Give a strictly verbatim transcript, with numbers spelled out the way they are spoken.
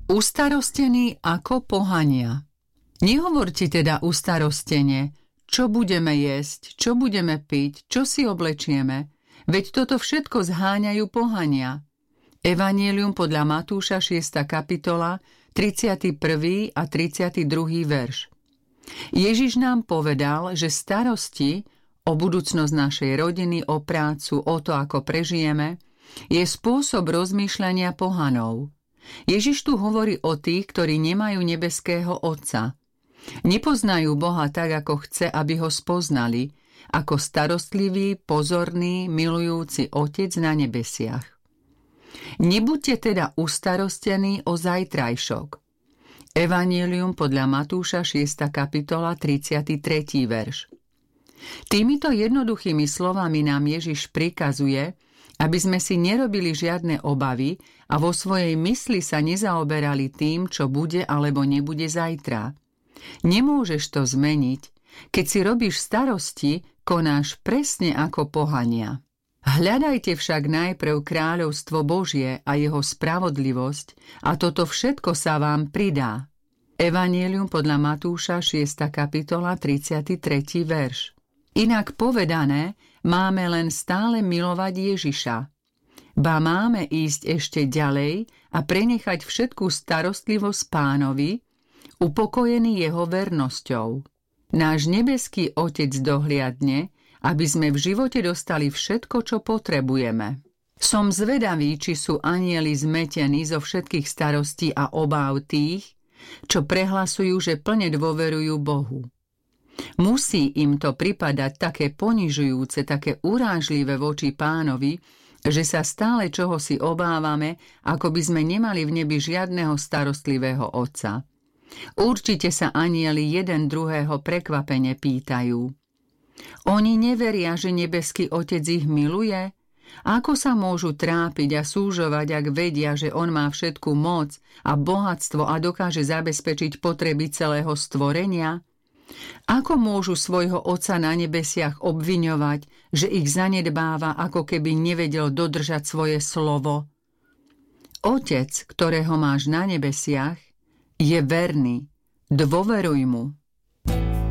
Ustarostení ako pohania. Nehovorte teda ustarostene, čo budeme jesť, čo budeme piť, čo si oblečieme, veď toto všetko zháňajú pohania. Evanjelium podľa Matúša šiesta kapitola, tridsiaty prvý a tridsiaty druhý verš. Ježiš nám povedal, že starosti o budúcnosť našej rodiny, o prácu, o to, ako prežijeme, je spôsob rozmýšľania pohanov. Ježiš tu hovorí o tých, ktorí nemajú nebeského Otca. Nepoznajú Boha tak, ako chce, aby ho spoznali, ako starostlivý, pozorný, milujúci Otec na nebesiach. Nebuďte teda ustarostení o zajtrajšok. Evanjelium podľa Matúša šiesta kapitola, tridsiaty tretí verš. Týmito jednoduchými slovami nám Ježiš prikazuje, aby sme si nerobili žiadne obavy a vo svojej mysli sa nezaoberali tým, čo bude alebo nebude zajtra. Nemôžeš to zmeniť. Keď si robíš starosti, konáš presne ako pohania. Hľadajte však najprv kráľovstvo Božie a jeho spravodlivosť a toto všetko sa vám pridá. Evanjelium podľa Matúša šiesta kapitola, tridsiaty tretí verš. Inak povedané, máme len stále milovať Ježiša. Ba máme ísť ešte ďalej a prenechať všetkú starostlivosť Pánovi, upokojený jeho vernosťou. Náš nebeský Otec dohliadne, aby sme v živote dostali všetko, čo potrebujeme. Som zvedavý, či sú anjeli zmetení zo všetkých starostí a obáv tých, čo prehlasujú, že plne dôverujú Bohu. Musí im to pripadať také ponižujúce, také urážlivé voči Pánovi, že sa stále čohosi obávame, ako by sme nemali v nebi žiadneho starostlivého Otca. Určite sa anjeli jeden druhého prekvapene pýtajú. Oni neveria, že nebeský Otec ich miluje? Ako sa môžu trápiť a súžovať, ak vedia, že on má všetku moc a bohatstvo a dokáže zabezpečiť potreby celého stvorenia? Ako môžu svojho Otca na nebesiach obviňovať, že ich zanedbáva, ako keby nevedel dodržať svoje slovo? Otec, ktorého máš na nebesiach, je verný. Dôveruj mu.